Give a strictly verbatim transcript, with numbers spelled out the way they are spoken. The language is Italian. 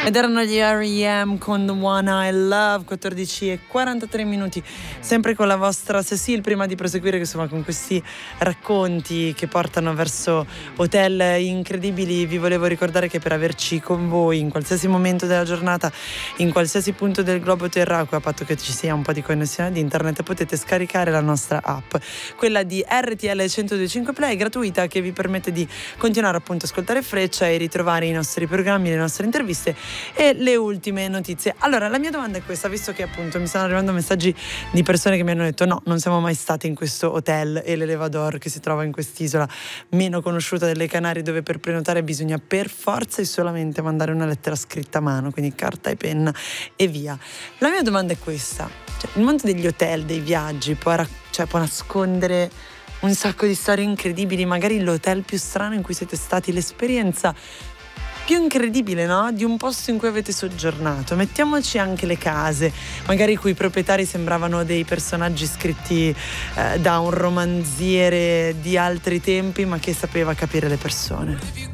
Ed erano gli R E M con The One I Love, quattordici e quarantatré minuti, sempre con la vostra Cecile. Prima di proseguire insomma con questi racconti che portano verso hotel incredibili, vi volevo ricordare che per averci con voi in qualsiasi momento della giornata, in qualsiasi punto del globo terracqueo, a patto che ci sia un po' di connessione ad internet, potete scaricare la nostra app, quella di R T L centodue e cinque Play, gratuita, che vi permette di continuare appunto a ascoltare Freccia e ritrovare i nostri programmi, le nostre interviste e le ultime notizie. Allora, la mia domanda è questa, visto che appunto mi stanno arrivando messaggi di persone che mi hanno detto no, non siamo mai stati in questo hotel e l'Elevador che si trova in quest'isola meno conosciuta delle Canarie, dove per prenotare bisogna per forza e solamente mandare una lettera scritta a mano, quindi carta e penna e via. La mia domanda è questa, cioè, il mondo degli hotel, dei viaggi può, ra- cioè, può nascondere un sacco di storie incredibili, magari l'hotel più strano in cui siete stati, l'esperienza più incredibile, no? Di un posto in cui avete soggiornato. Mettiamoci anche le case, magari i cui proprietari sembravano dei personaggi scritti eh, da un romanziere di altri tempi, ma che sapeva capire le persone.